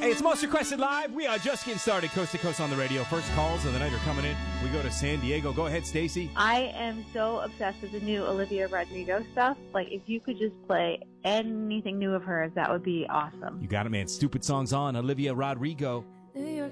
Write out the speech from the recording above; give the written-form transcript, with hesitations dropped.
Hey, it's Most Requested Live. We are just getting started, coast to coast on the radio. First calls of the night are coming in. We go to San Diego. Go ahead, Stacy. I am so obsessed with the new Olivia Rodrigo stuff. Like, if you could just play anything new of hers, that would be awesome. You got it, man. Stupid Songs on Olivia Rodrigo.